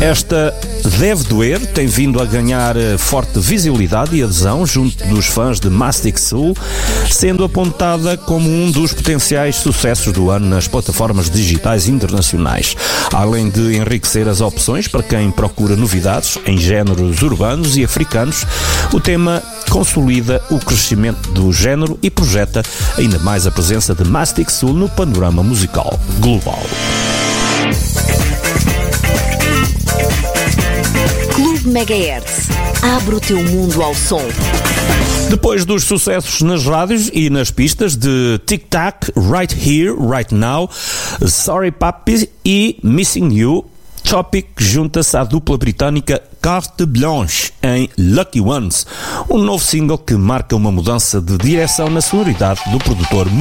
Esta Deve Doer tem vindo a ganhar forte visibilidade e adesão junto dos fãs de Mastic Soul, sendo apontada como um dos potenciais sucessos do ano nas plataformas digitais internacionais. Além de enriquecer as opções para quem procura novidades em géneros urbanos e africanos, o tema consolida o crescimento do género e projeta ainda mais a presença de Mastic Soul no panorama musical global. Clube Megahertz. Abre o teu mundo ao som. Depois dos sucessos nas rádios e nas pistas de Tic Tac, Right Here, Right Now, Sorry Papi e Missing You, Topic junta-se à dupla britânica Carte Blanche em Lucky Ones, um novo single que marca uma mudança de direção na sonoridade do produtor